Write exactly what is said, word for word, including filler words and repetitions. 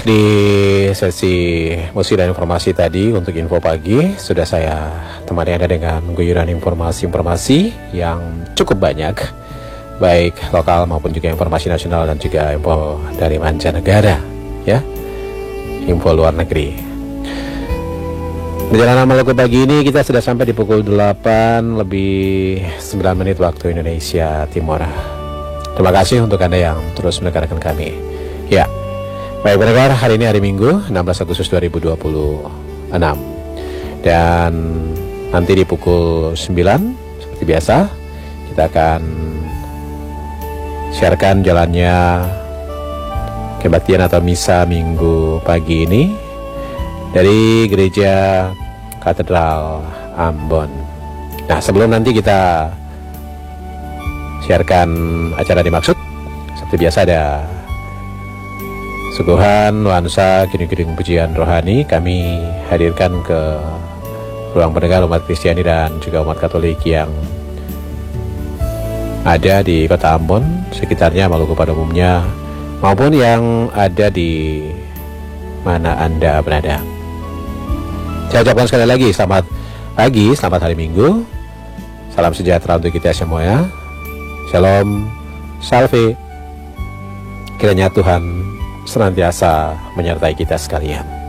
Di sesi musik dan informasi tadi untuk info pagi sudah saya temani Anda dengan guyuran informasi-informasi yang cukup banyak, baik lokal maupun juga informasi nasional dan juga info dari mancanegara, ya, info luar negeri. Perjalanan Maluku pagi ini kita sudah sampai di pukul delapan lebih sembilan menit waktu Indonesia Timur. Terima kasih untuk Anda yang terus mendengarkan kami. Ya. Baik pendengar, hari ini hari Minggu enam belas Agustus dua ribu dua puluh enam. Dan nanti di pukul sembilan seperti biasa kita akan sharekan jalannya kebaktian atau misa Minggu pagi ini dari Gereja Katedral Ambon. Nah, sebelum nanti kita sharekan acara dimaksud, seperti biasa ada suguhan nuansa giring-giring pujian rohani kami hadirkan ke ruang pendengar umat Kristiani dan juga umat Katolik yang ada di kota Ambon, sekitarnya, Maluku pada umumnya, maupun yang ada di mana Anda berada. Saya ucapkan sekali lagi selamat pagi, selamat hari Minggu, salam sejahtera untuk kita semuanya. Shalom, salve, kiranya Tuhan senantiasa menyertai kita sekalian.